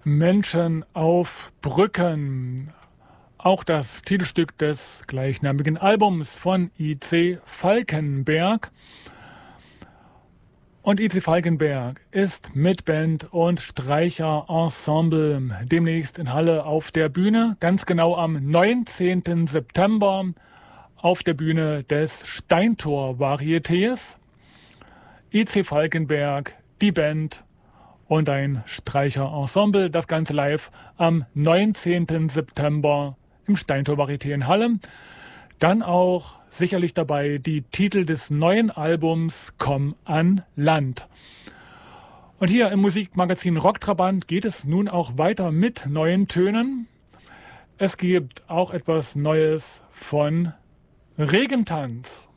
Menschen auf Brücken. Auch das Titelstück des gleichnamigen Albums von I.C. Falkenberg. Und I.C. Falkenberg ist mit Band und Streicherensemble demnächst in Halle auf der Bühne, ganz genau am 19. September auf der Bühne des Steintor-Varietés. I.C. Falkenberg, die Band und ein Streicherensemble, das Ganze live am 19. September im Steintor-Varieté in Halle. Dann auch sicherlich dabei die Titel des neuen Albums Komm an Land. Und hier im Musikmagazin Rocktrabant geht es nun auch weiter mit neuen Tönen. Es gibt auch etwas Neues von Regentanz.